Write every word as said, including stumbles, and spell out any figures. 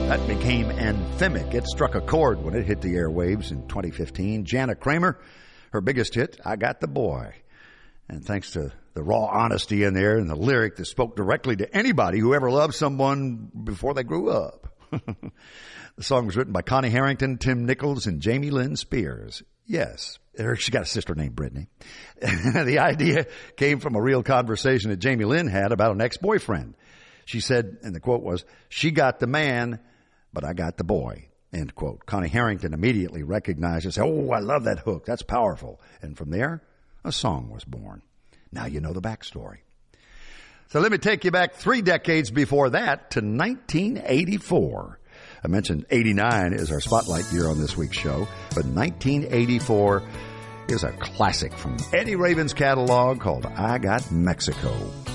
That became anthemic. It struck a chord when it hit the airwaves in twenty fifteen. Jana Kramer, her biggest hit, I Got the Boy. And thanks to the raw honesty in there and the lyric that spoke directly to anybody who ever loved someone before they grew up. The song was written by Connie Harrington, Tim Nichols, and Jamie Lynn Spears. Yes, she got a sister named Brittany. The idea came from a real conversation that Jamie Lynn had about an ex-boyfriend. She said, and the quote was, "She got the man, but I got the boy," end quote. Connie Harrington immediately recognized and said, "Oh, I love that hook. That's powerful." And from there, a song was born. Now you know the backstory. So let me take you back three decades before that to nineteen eighty-four. I mentioned eighty-nine is our spotlight year on this week's show, but nineteen eighty-four is a classic from Eddie Raven's catalog called I Got Mexico.